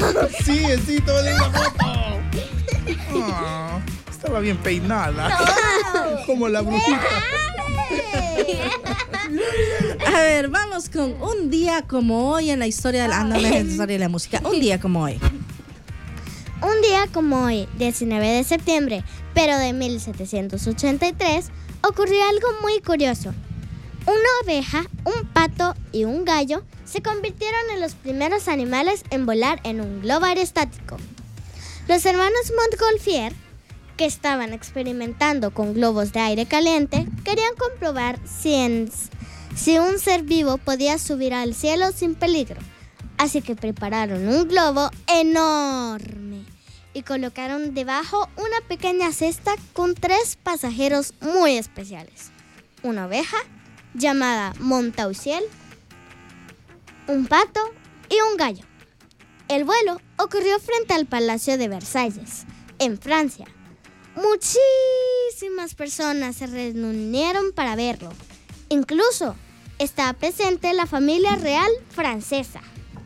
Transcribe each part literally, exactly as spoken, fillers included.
Sí, sí, todo en la foto. Oh, estaba bien peinada. No. Como la brujita. A ver, vamos con un día como hoy en la historia de la, ah, no, no es la historia de la música. Un día como hoy. Un día como hoy, diecinueve de septiembre, pero de mil setecientos ochenta y tres, ocurrió algo muy curioso. Una oveja, un pato y un gallo se convirtieron en los primeros animales en volar en un globo aerostático. Los hermanos Montgolfier, que estaban experimentando con globos de aire caliente, querían comprobar si, en, si un ser vivo podía subir al cielo sin peligro. Así que prepararon un globo enorme y colocaron debajo una pequeña cesta con tres pasajeros muy especiales. Una oveja llamada Montausiel, un pato y un gallo. El vuelo ocurrió frente al Palacio de Versalles, en Francia. Muchísimas personas se reunieron para verlo. Incluso estaba presente la familia real francesa.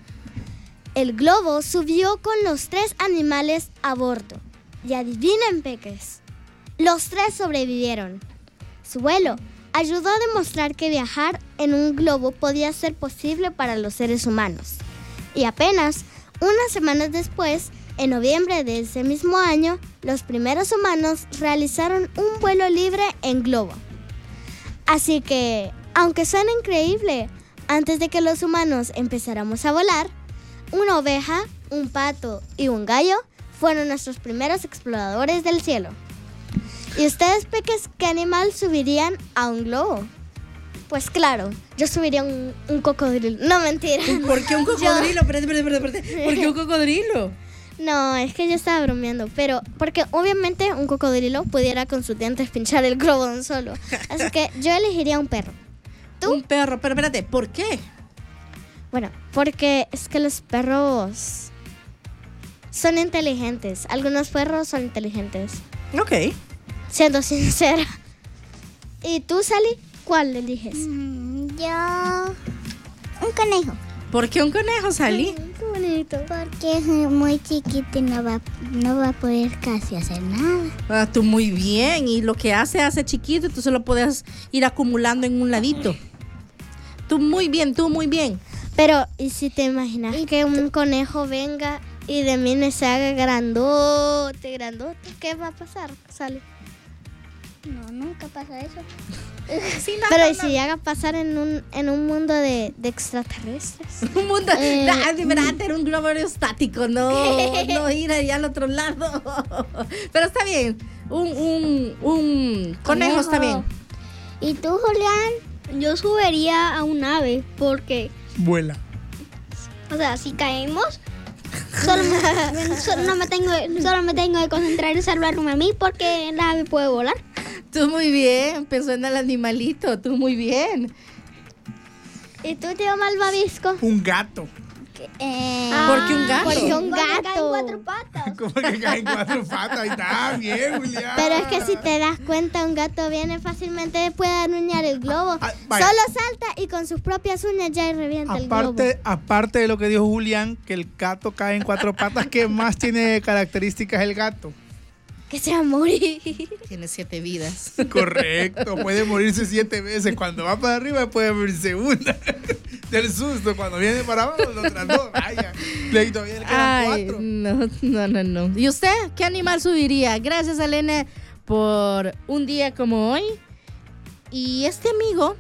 El globo subió con los tres animales a bordo. Y adivinen, peques, los tres sobrevivieron. Su vuelo ayudó a demostrar que viajar en un globo podía ser posible para los seres humanos. Y apenas unas semanas después, en noviembre de ese mismo año, los primeros humanos realizaron un vuelo libre en globo. Así que, aunque suena increíble, antes de que los humanos empezáramos a volar, una oveja, un pato y un gallo fueron nuestros primeros exploradores del cielo. ¿Y ustedes, peques, qué animal subirían a un globo? Pues claro, yo subiría un, un cocodrilo. No, mentira. ¿Por qué un cocodrilo? Espérate, espérate, espérate. ¿Por qué un cocodrilo? No, es que yo estaba bromeando, pero porque obviamente un cocodrilo pudiera con sus dientes pinchar el globo de un solo. Así que yo elegiría un perro. ¿Tú? Un perro, pero espérate, ¿por qué? Bueno, porque es que los perros son inteligentes. Algunos perros son inteligentes. Ok. Siendo sincera. ¿Y tú, Sally? ¿Cuál eliges? Mm, yo... un conejo. ¿Por qué un conejo, Sally? Mm, qué bonito. Porque es muy chiquito y no va, no va a poder casi hacer nada. Ah, tú muy bien. Y lo que hace, hace chiquito y tú se lo puedes ir acumulando en un ladito. Tú muy bien, tú muy bien. Pero, ¿y si te imaginas ¿Y que un conejo venga y de mí se haga grandote, grandote? ¿Qué va a pasar, Sally? No, nunca pasa eso. Sí, no, pero no, ¿y si no. llega a pasar en un, en un mundo de, de extraterrestres? Un mundo, eh, nah, de verdad, era un globo aerostático, no, no ir allá al otro lado. Pero está bien, un, un, un conejo, conejo está bien. ¿Y tú, Julián? Yo subiría a un ave porque... Vuela. O sea, si caemos, solo me, solo, no me tengo, solo me tengo que concentrar en salvarme a mí porque el ave puede volar. Tú muy bien, pensó en el animalito, tú muy bien. ¿Y tú, tío Malvavisco? Un gato. Eh, ah, ¿Por qué un gato? Porque un gato. Cae en cuatro patas. ¿Cómo que cae en cuatro patas? Ahí está, bien, Julián. Pero es que si te das cuenta, un gato viene fácilmente, puede aruñar el globo. Ah, solo salta y con sus propias uñas ya revienta aparte, el globo. Aparte de lo que dijo Julián, que el gato cae en cuatro patas, ¿qué más tiene características el gato? Que se va a morir. Tiene siete vidas. Correcto, puede morirse siete veces. Cuando va para arriba puede morirse una. Del susto, cuando viene para abajo, las otras dos. Vaya, le todavía le quedan Ay, cuatro. No, no, no, no. ¿Y usted qué animal subiría? Gracias, Elena, por un día como hoy. Y este amigo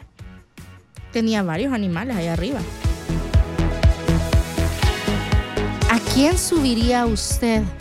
tenía varios animales ahí arriba. ¿A quién subiría usted